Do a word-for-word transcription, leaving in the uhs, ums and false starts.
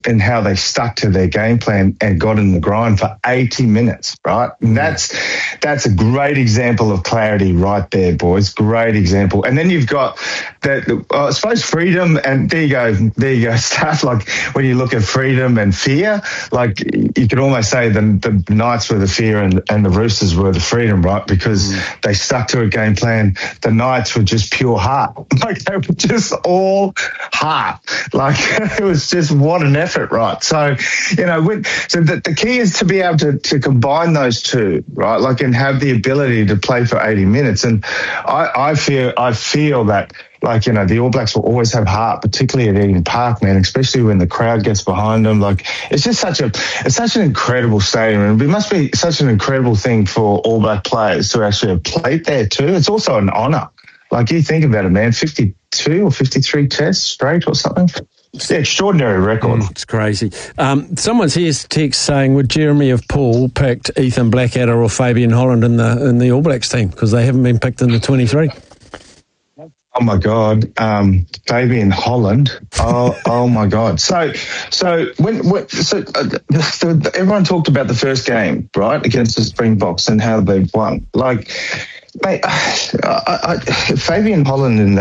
in how they stuck to their game plan and got in the grind for eighty minutes, right? And that's that's a great example of clarity right there, boys. Great example. And then you've got that, I suppose, freedom, and there you go, there you go, stuff like when you look at freedom and fear, like you could almost say the, the Knights were the fear and, and the Roosters were the freedom, right? Because mm. they stuck to a game plan. The Knights were just pure heart. Like they were just all heart. Like it was just what an effort. Right. So, you know, with, so the, the key is to be able to, to combine those two, right? Like, and have the ability to play for eighty minutes. And I, I feel, I feel that, like, you know, the All Blacks will always have heart, particularly at Eden Park, man, especially when the crowd gets behind them. Like, it's just such a, it's such an incredible stadium. And it must be such an incredible thing for All Black players to actually have played there too. It's also an honour. Like, you think about it, man, fifty-two or fifty-three tests straight or something. It's an extraordinary record. Mm, it's crazy. Um, someone's here's text saying, would Jeremy have Paul picked Ethan Blackadder or Fabian Holland in the in the All Blacks team because they haven't been picked in the twenty-three? Oh my God, um, Fabian Holland. Oh, oh my God. So, so when, when so uh, the, the, everyone talked about the first game, right, against the Springboks and how they won. Like, mate, I, I, Fabian Holland in that.